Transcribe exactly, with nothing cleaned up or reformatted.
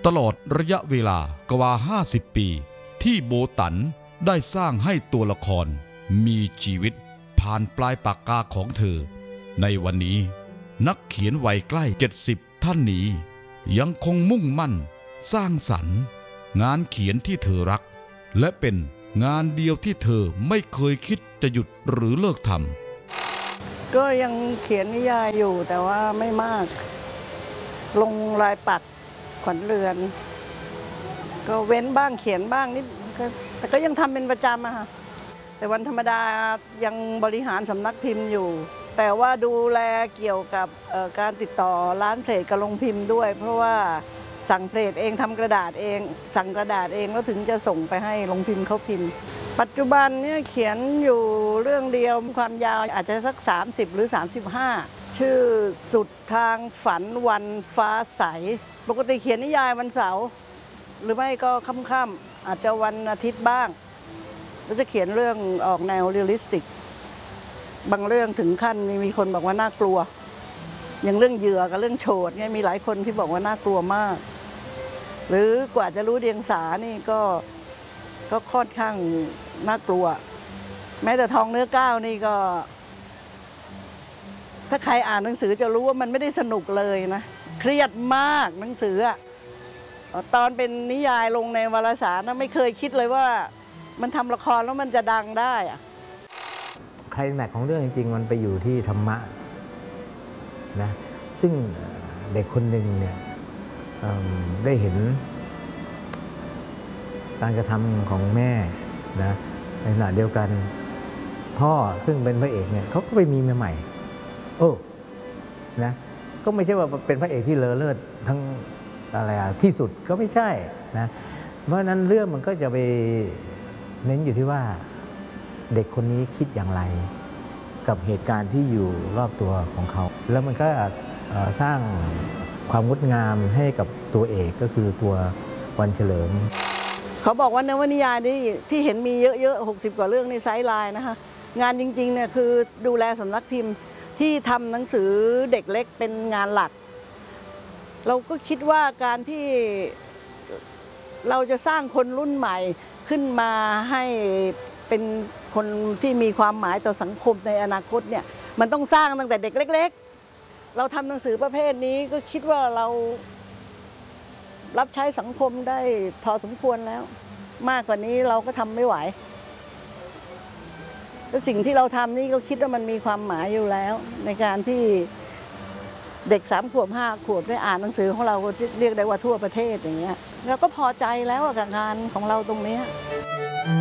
ตลอดระยะเวลากว่าห้าสิบปีที่โบตันได้สร้างให้ตัวละครมีชีวิตผ่านปลายปากกาของเธอในวันนี้นักเขียนวัยใกล้เจ็ดสิบท่านนี้ยังคงมุ่งมั่นสร้างสรรค์งานเขียนที่เธอรักและเป็นงานเดียวที่เธอไม่เคยคิดจะหยุดหรือเลิกทำก็ยังเขียนนิยายอยู่แต่ว่าไม่มากลงรายปักขวัญเรือนก็เว้นบ้างเขียนบ้างนิดแต่ก็ยังทำเป็นประจำอะค่ะแต่วันธรรมดายังบริหารสำนักพิมพ์อยู่แต่ว่าดูแลเกี่ยวกับการติดต่อร้านเพลทกับโรงพิมพ์ด้วยเพราะว่าสั่งเพลทเองทำกระดาษเองสั่งกระดาษเองแล้วถึงจะส่งไปให้โรงพิมพ์เขาพิมพ์ปัจจุบันเนี่ยเขียนอยู่เรื่องเดียวความยาวอาจจะสักสามสิบหรือสามสิบห้าชื่อสุดทางฝันวันฟ้าใสปกติเขียนนิยายวันเสาร์หรือไม่ก็ค่ำๆอาจจะวันอาทิตย์บ้างแล้วจะเขียนเรื่องออกแนวเรียลลิสติกบางเรื่องถึงขั้นมีคนบอกว่าน่ากลัวอย่างเรื่องเหยื่อกับเรื่องโฉดเนี่ยมีหลายคนที่บอกว่าน่ากลัวมากหรือกว่าจะรู้เดียงสานี่ก็ก็ค่อนข้างน่ากลัวแม้แต่ทองเนื้อก้าวนี่ก็ถ้าใครอ่านหนังสือจะรู้ว่ามันไม่ได้สนุกเลยนะเครียดมากหนังสืออะตอนเป็นนิยายลงในวารสารนะไม่เคยคิดเลยว่ามันทำละครแล้วมันจะดังได้อะไคลแม็กซ์ของเรื่องจริงๆมันไปอยู่ที่ธรรมะนะซึ่งเด็กคนหนึ่งเนี่ยได้เห็นการกระทำของแม่นะในขณะเดียวกันพ่อซึ่งเป็นพระเอกเนี่ยเขาก็ไปมีเมียใหม่โอ้นะก็ไม่ใช่ว่าเป็นพระเอกที่เลอเลิศทั้งอะไรที่สุดก็ไม่ใช่นะเพราะนั้นเรื่องมันก็จะไปเน้นอยู่ที่ว่าเด็กคนนี้คิดอย่างไรกับเหตุการณ์ที่อยู่รอบตัวของเขาแล้วมันก็สร้างความงดงามให้กับตัวเอกก็คือตัววันเฉลิมเขาบอกว่านวนิยายนี่ที่เห็นมีเยอะๆหกสิบกว่าเรื่องในไซด์ไลน์นะคะงานจริงๆเนี่ยคือดูแลสำนักพิมพ์ที่ทำหนังสือเด็กเล็กเป็นงานหลักเราก็คิดว่าการที่เราจะสร้างคนรุ่นใหม่ขึ้นมาให้เป็นคนที่มีความหมายต่อสังคมในอนาคตเนี่ยมันต้องสร้างตั้งแต่เด็กเล็กๆเราทำหนังสือประเภทนี้ก็คิดว่าเรารับใช้สังคมได้พอสมควรแล้วมากกว่านี้เราก็ทำไม่ไหวและสิ่งที่เราทำนี่ก็คิดว่ามันมีความหมายอยู่แล้วในการที่เด็กสามขวบห้าขวบได้อ่านหนังสือของเราก็เรียกได้ว่าทั่วประเทศอย่างเงี้ยเราก็พอใจแล้วกับงานของเราตรงนี้